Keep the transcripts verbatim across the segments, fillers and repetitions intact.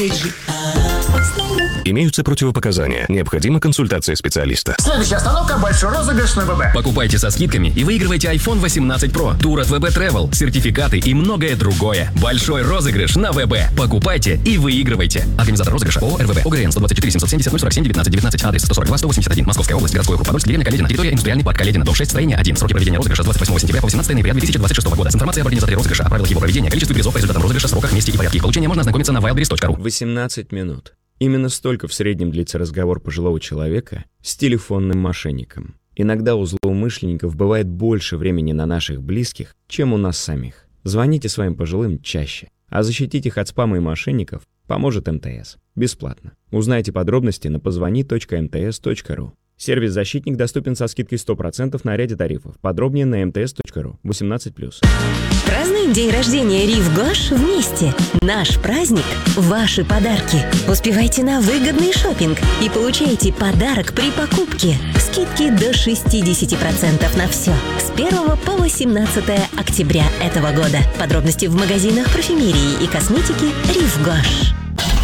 Имеются противопоказания. Необходима консультация специалиста. Следующая остановка – большой розыгрыш на ВБ. Покупайте со скидками и выигрывайте айфон восемнадцать про, тур от ВБ Travel, сертификаты и многое другое. Большой розыгрыш на ВБ. Покупайте и выигрывайте. Организатор розыгрыша ООО РВБ. ОГРН сто двадцать четыре семьсот семьдесят ноль сорок семь девятнадцать девятнадцать. Адрес сто сорок два сто восемьдесят один. Московская область. Городской округ Подольск. Деревня Каледина. Территория индустриальный парк Каледина. Дом шесть. Строение один. Сроки проведения розыгрыша с двадцать восьмого сентября по восемнадцатое ноября две тысячи двадцать шестого года. С информацией об организаторе розыгрыша, о правилах его проведения, количестве призов по результатам розыгрыша, сроках, месте и порядке их получения можно ознакомиться на wildberries точка ру. восемнадцать минут. Именно столько в среднем длится разговор пожилого человека с телефонным мошенником. Иногда у злоумышленников бывает больше времени на наших близких, чем у нас самих. Звоните своим пожилым чаще, а защитить их от спама и мошенников поможет эм тэ эс. Бесплатно. Узнайте подробности на позвони точка эм тэ эс точка ру. Сервис «Защитник» доступен со скидкой сто процентов на ряде тарифов. Подробнее на эм тэ эс точка ру. восемнадцать плюс. Празднуем день рождения Рив Гош вместе. Наш праздник – ваши подарки. Успевайте на выгодный шопинг и получайте подарок при покупке. Скидки до шестьдесят процентов на все. С первого по восемнадцатое октября этого года. Подробности в магазинах парфюмерии и косметики Рив Гош.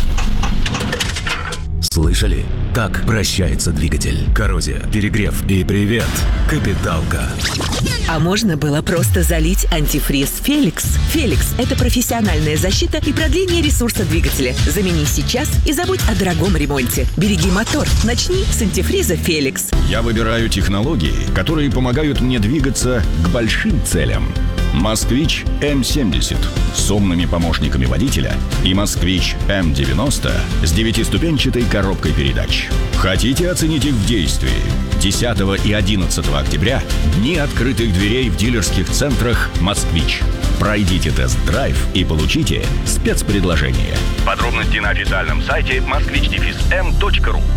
Слышали, как прощается двигатель? Коррозия, перегрев и привет, капиталка. А можно было просто залить антифриз «Феликс». «Феликс» — это профессиональная защита и продление ресурса двигателя. Замени сейчас и забудь о дорогом ремонте. Береги мотор. Начни с антифриза «Феликс». Я выбираю технологии, которые помогают мне двигаться к большим целям. «Москвич эм семьдесят» с умными помощниками водителя и «Москвич эм девяносто» с девятиступенчатой коробкой передач. Хотите оценить их в действии? десятого и одиннадцатого октября дни открытых дверей в дилерских центрах «Москвич». Пройдите тест-драйв и получите спецпредложение. Подробности на официальном сайте москвич эм точка ру.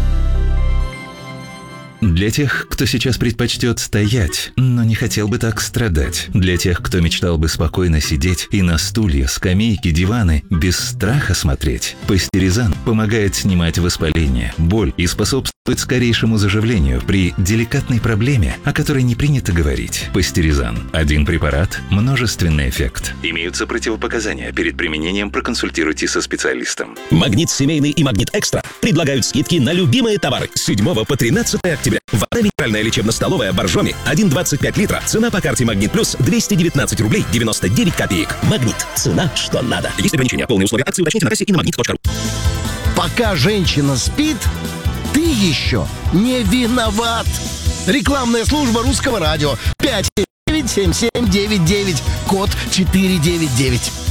Для тех, кто сейчас предпочтет стоять, но не хотел бы так страдать. Для тех, кто мечтал бы спокойно сидеть и на стулья, скамейки, диваны без страха смотреть. Пастеризан помогает снимать воспаление, боль и способствует скорейшему заживлению при деликатной проблеме, о которой не принято говорить. Пастеризан. Один препарат, множественный эффект. Имеются противопоказания. Перед применением проконсультируйте со специалистом. Магнит Семейный и Магнит Экстра предлагают скидки на любимые товары с седьмого по тринадцатое октября. Вода минеральная лечебно-столовая «Боржоми» один целых двадцать пять литра. Цена по карте «Магнит Плюс» двести девятнадцать рублей девяносто девять копеек. «Магнит». Цена, что надо. Есть ограничения. Полные условия акции уточните на кассе и на магнит точка ру. Пока женщина спит, ты еще не виноват. Рекламная служба Русского радио. пять девять семь семь девять девять, код четыреста девяносто девять.